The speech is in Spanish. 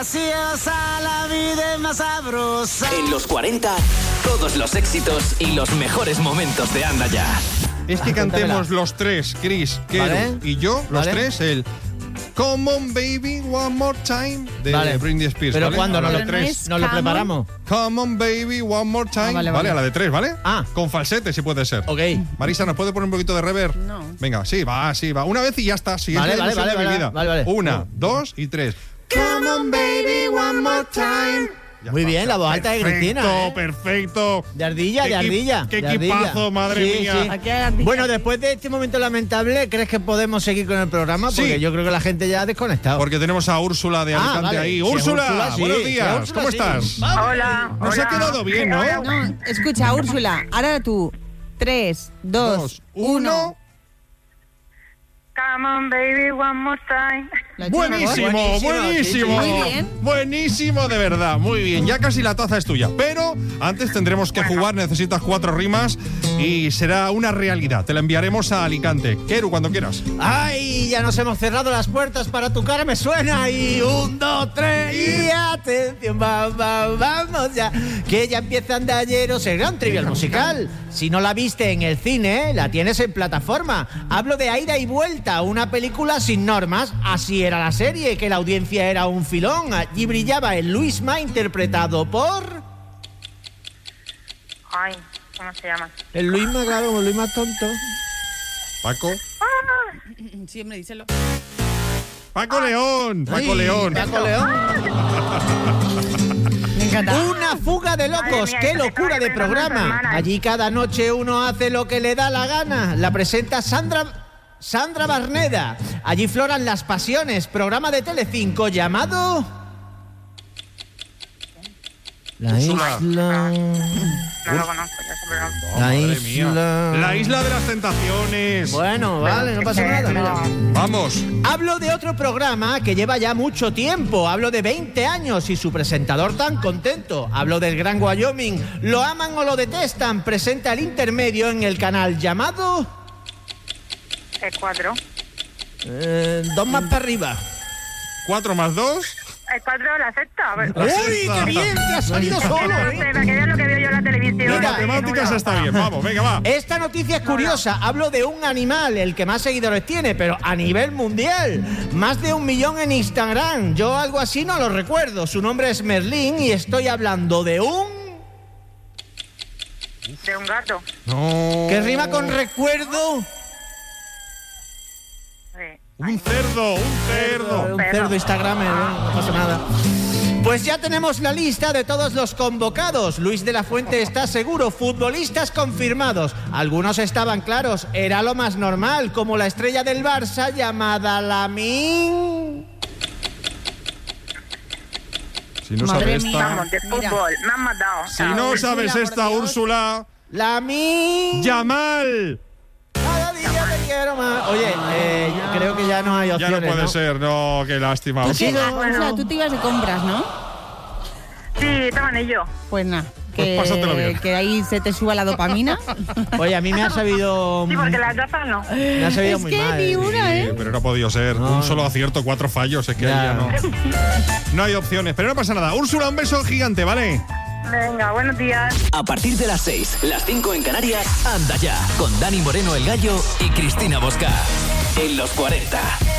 graciosa, la vida es más sabrosa. En los 40, todos los éxitos y los mejores momentos de Anda Ya. Es que cantemos los tres, Chris, Keru y yo, los tres, el Come on baby, one more time de Britney Spears. Pero ¿vale? cuando a la nos de tres. lo preparamos. Come on baby, one more time. vale. A la de tres, ¿vale? Con falsete si puede ser. Ok. Marisa, ¿nos puede poner un poquito de reverb? No. Venga, sí, va. Una vez y ya está. Siguiente ilusión de mi vida. Vale. 1, 2 y 3. Come on baby, one more time. Muy bien, la voz alta de Cristina. Perfecto. De ardilla. Qué equipazo, madre mía. Bueno, después de este momento lamentable, ¿crees que podemos seguir con el programa? Porque yo creo que la gente ya ha desconectado. Porque tenemos a Úrsula de Alicante ahí. Sí, Úrsula, sí, buenos días. Úrsula, ¿Cómo sí. estás? Hola. Nos ha quedado bien, ¿no? No, escucha, Úrsula, ahora tú. 3, 2, 1. Come on, baby, one more time. Buenísimo. Muy bien. Buenísimo, de verdad. Muy bien. Ya casi la taza es tuya. Pero antes tendremos que jugar. Necesitas 4 rimas y será una realidad. Te la enviaremos a Alicante. Keru, cuando quieras. ¡Ay! Ya nos hemos cerrado las puertas para tu cara, me suena. Y 1, 2, 3. Y atención, vamos ya. Que ya empieza Andalleros, el gran trivial musical. Si no la viste en el cine, la tienes en plataforma. Hablo de Ida y Vuelta, una película sin normas. Así era la serie, que la audiencia era un filón. Allí brillaba el Luisma, interpretado por... Ay, ¿cómo se llama? El Luisma, claro, como el Luisma tonto. Paco. Siempre díselo. Paco León. Paco León. Me encanta. Una fuga de locos, qué locura de programa. Allí cada noche uno hace lo que le da la gana. La presenta Sandra Barneda. Allí floran las pasiones. Programa de Telecinco llamado... La isla... No lo conozco, ya se lo La Madre isla... mía. La isla de las tentaciones. Bueno, vale, no pasa nada. Mira. Vamos. Hablo de otro programa que lleva ya mucho tiempo. Hablo de 20 años y su presentador tan contento. Hablo del Gran Wyoming. Lo aman o lo detestan. Presenta el intermedio en el canal llamado... El 4. 2 más para arriba. 4 más 2. El 4 la sexta. A ver. ¡Uy, qué bien! Te has salido solo, No sé, para que veas lo que veo yo en la televisión. Mira, matemáticas está bien. Vamos, venga, va. Esta noticia es curiosa. Hablo de un animal, el que más seguidores tiene, pero a nivel mundial. Más de 1 millón en Instagram. Yo algo así no lo recuerdo. Su nombre es Merlín y estoy hablando de un... De un gato. No. ¿Qué rima con recuerdo? Sí. Un cerdo. Un cerdo instagramer, no pasa nada. Pues ya tenemos la lista de todos los convocados. Luis de la Fuente está seguro, futbolistas confirmados. Algunos estaban claros, era lo más normal, como la estrella del Barça llamada Lamine. Si no Madre sabes mía. esta. Vamos, de fútbol. Me han matado. Si no sabes Úrsula, esta, por Dios. Úrsula. Lamine. Yamal. Cada día te quiero más. Oye, creo que ya no hay Ya opciones, no puede ser, no, qué lástima. Tú te- no. Úrsula, tú te ibas de compras, ¿no? Sí, estaban ellos. Pues nada. Pues pásatelo bien. Que ahí se te suba la dopamina. Oye, a mí me ha sabido... Sí, porque las gafas no. Me ha sabido Es muy que mal. ni una, Sí, pero no ha podido ser. Un solo acierto, 4 fallos. Es que Ya. ahí ya no. No hay opciones, pero no pasa nada. Úrsula, un beso gigante, ¿vale? Venga, buenos días. A partir de las 6, las 5 en Canarias, Anda Ya, con Dani Moreno el Gallo y Cristina Bosca. En los 40.